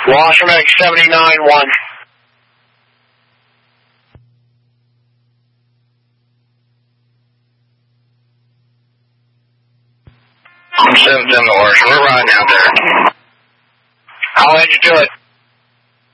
Wasserman 79-1. I'm 710 North. We're riding out there. I'll let you do it.